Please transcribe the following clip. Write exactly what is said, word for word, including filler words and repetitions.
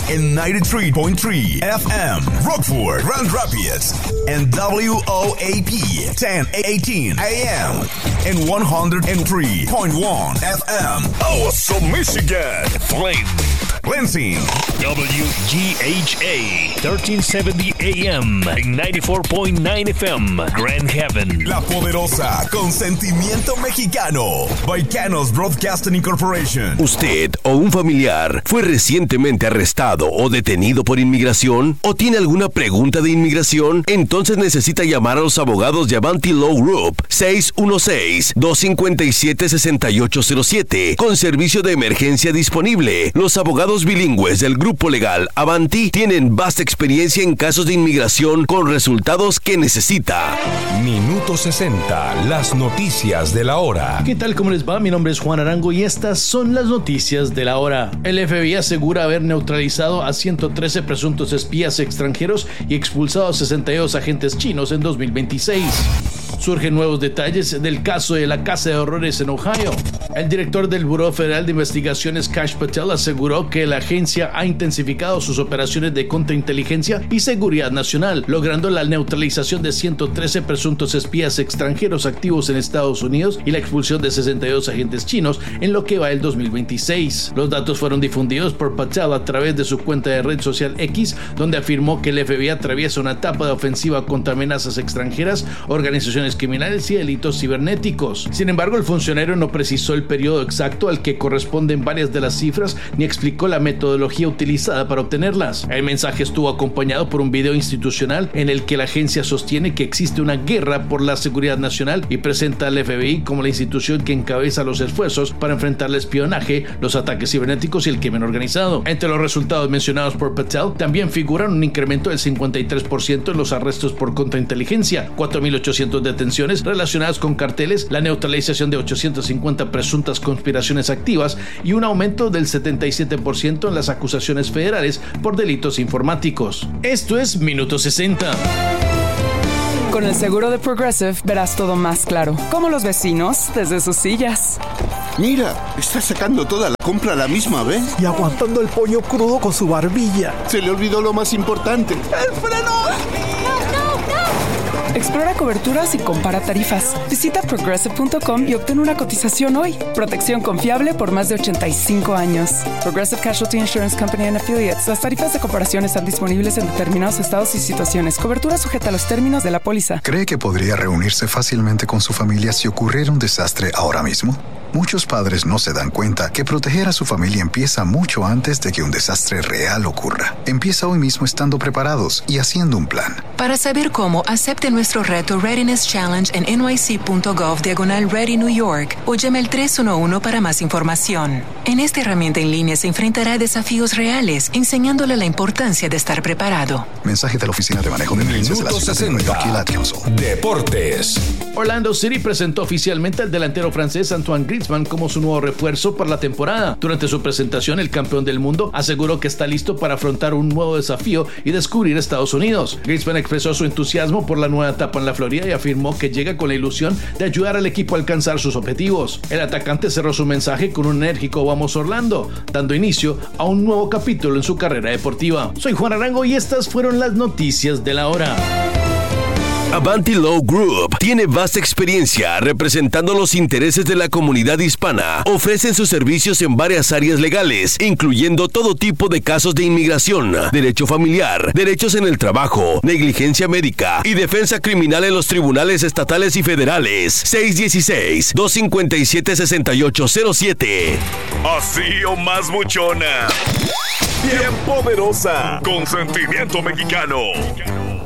en ninety-three point three F M, Rockford, Grand Rapids, and W O A P ten eighteen A M, and one oh three point one F M, Awesome, Michigan, Flint, Lansing, W G H A thirteen seventy A M, and ninety-four point nine F M, Grand Haven. La Poderosa, con sentimiento mexicano, Baicanos Broadcasting Incorporation. ¿Usted o un familiar fue recientemente arrestado o detenido por inmigración? ¿O tiene alguna pregunta de inmigración? Entonces necesita llamar a los abogados de Avanti Law Group seis uno seis, dos cinco siete, seis ocho cero siete con servicio de emergencia disponible. Los abogados bilingües del grupo legal Avanti tienen vasta experiencia en casos de inmigración con resultados que necesita. Minuto sesenta, las noticias de la hora. ¿Qué tal? ¿Cómo les va? Mi nombre es Juan Arango y estas son las noticias de la hora. El F B I asegura haber neutralizado a ciento trece presuntos espías extranjeros y expulsado a sesenta y dos agentes chinos en dos mil veintiséis. Surgen nuevos detalles del caso de la Casa de Horrores en Ohio. El director del Buró Federal de Investigaciones, Kash Patel, aseguró que la agencia ha intensificado sus operaciones de contrainteligencia y seguridad nacional, logrando la neutralización de ciento trece presuntos espías extranjeros activos en Estados Unidos y la expulsión de sesenta y dos agentes chinos en lo que va el dos mil veintiséis. Los datos fueron difundidos por Patel a través de su cuenta de red social X, donde afirmó que el F B I atraviesa una etapa de ofensiva contra amenazas extranjeras, organizaciones criminales y delitos cibernéticos. Sin embargo, el funcionario no precisó el periodo exacto al que corresponden varias de las cifras ni explicó la metodología utilizada para obtenerlas. El mensaje estuvo acompañado por un video institucional en el que la agencia sostiene que existe una guerra por la seguridad nacional y presenta al F B I como la institución que encabeza los esfuerzos para enfrentar el espionaje, los ataques cibernéticos y el crimen organizado. Entre los resultados mencionados por Patel también figuran un incremento del cincuenta y tres por ciento en los arrestos por contrainteligencia, cuatro mil ochocientas detenciones relacionadas con carteles, la neutralización de ochocientas cincuenta presuntas conspiraciones activas y un aumento del setenta y siete por ciento en las acusaciones federales por delitos informáticos. Esto es Minuto sesenta. Con el seguro de Progressive verás todo más claro, como los vecinos desde sus sillas. Mira, está sacando toda la compra a la misma vez. Y aguantando el pollo crudo con su barbilla. Se le olvidó lo más importante. ¡El freno! Explora coberturas y compara tarifas. Visita progressive punto com y obtén una cotización hoy. Protección confiable por más de ochenta y cinco años. Progressive Casualty Insurance Company and Affiliates. Las tarifas de comparación están disponibles en determinados estados y situaciones. Cobertura sujeta a los términos de la póliza. ¿Cree que podría reunirse fácilmente con su familia si ocurriera un desastre ahora mismo? Muchos padres no se dan cuenta que proteger a su familia empieza mucho antes de que un desastre real ocurra. Empieza hoy mismo estando preparados y haciendo un plan. Para saber cómo, acepte nuestro reto Readiness Challenge en N Y C punto gov diagonal Ready New York o llame al tres uno uno para más información. En esta herramienta en línea se enfrentará a desafíos reales, enseñándole la importancia de estar preparado. Mensaje de la Oficina de Manejo de Emergencias de la Ciudad de Nueva York y la Ad Council. Deportes. Orlando City presentó oficialmente al delantero francés Antoine Griezmann como su nuevo refuerzo para la temporada. Durante su presentación, el campeón del mundo aseguró que está listo para afrontar un nuevo desafío y descubrir Estados Unidos. Griezmann expresó su entusiasmo por la nueva etapa en la Florida y afirmó que llega con la ilusión de ayudar al equipo a alcanzar sus objetivos. El atacante cerró su mensaje con un enérgico "Vamos Orlando", dando inicio a un nuevo capítulo en su carrera deportiva. Soy Juan Arango y estas fueron las noticias de la hora. Avanti Law Group tiene vasta experiencia representando los intereses de la comunidad hispana. Ofrecen sus servicios en varias áreas legales, incluyendo todo tipo de casos de inmigración, derecho familiar, derechos en el trabajo, negligencia médica y defensa criminal en los tribunales estatales y federales. seis uno seis, dos cinco siete, seis ocho cero siete. Así o más buchona. Bien poderosa. Con sentimiento mexicano.